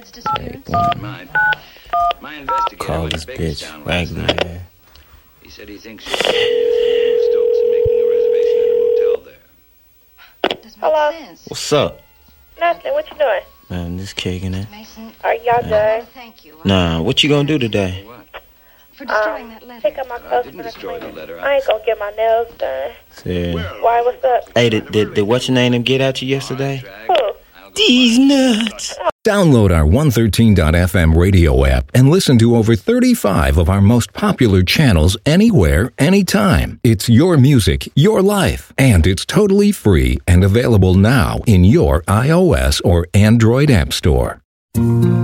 Fred's disappearance? My investigator Call this bitch Raggedy, man. He said he thinks she's using Stokes and making a reservation at a motel there. Doesn't Hello? make sense. What's up? Nothing. What you doing? Man, just kicking it. Mason, Are y'all I done? want to thank you. Nah, what you gonna do today? What? For destroying that letter. Pick up my I clothes didn't for the destroy the cleaning. letter. I ain't gonna get my nails done. Yeah. Why? What's up? Hey, did what's your name get at you yesterday? Who? These nuts. Download our 113.fm radio app and listen to over 35 of our most popular channels anywhere, anytime. It's your music, your life, and it's totally free and available now in your iOS or Android app store.